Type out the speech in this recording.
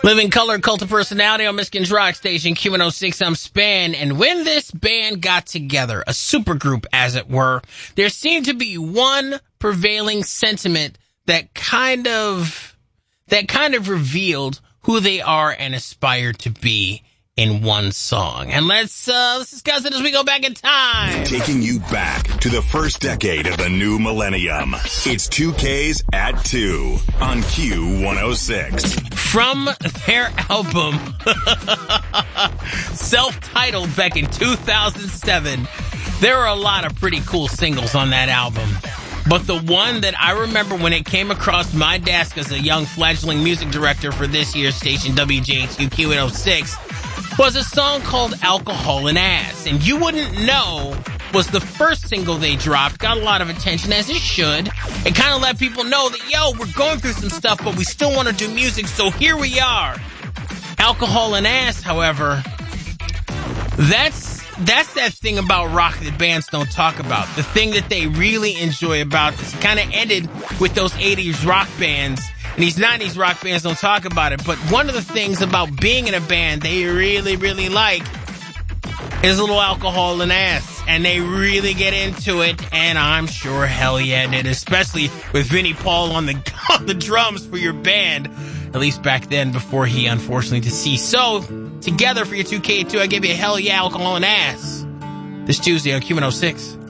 Living Color, Cult of Personality on Michigan's Rock Station, Q106. I'm Span. And when this band got together, a supergroup as it were, there seemed to be one prevailing sentiment that kind of revealed who they are and aspire to be in one song. And let's discuss it as we go back in time. Taking you back to the first decade of the new millennium. It's 2Ks at 2 on Q106. From their album, self-titled back in 2007, there are a lot of pretty cool singles on that album. But the one that I remember when it came across my desk as a young fledgling music director for this year's station, WJHQ Q106, was a song called Alcohol and Ass. And you wouldn't know was the first single they dropped. Got a lot of attention, as it should. It kind of let people know that, we're going through some stuff, but we still want to do music, so here we are. Alcohol and Ass, however, that's that thing about rock that bands don't talk about. The thing that they really enjoy about this kind of ended with those 80s rock bands. And these 90s rock bands don't talk about it. But one of the things about being in a band they really, really like is a little alcohol and ass. And they really get into it. And I'm sure hell yeah did, especially with Vinnie Paul on the drums for your band. At least back then, before he unfortunately deceased. So, together for your 2K2, I give you a hell yeah alcohol and ass this Tuesday on Q106.